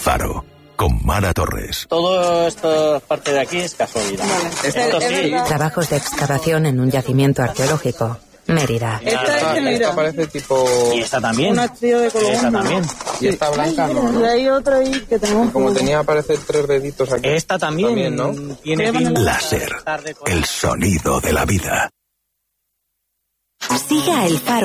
Faro, con Mara Torres. Todo esto, parte de aquí, es casualidad. Vale. Esto sí. Trabajos de excavación en un yacimiento arqueológico. Mérida. Esta parece tipo... Y esta también. Una trío de color. Esta también. Y esta blanca no. Y hay otra ahí que tenemos... Como tenía, parece 3 deditos aquí. Esta también, ¿no? Tiene Láser, el sonido de la vida. Siga El Faro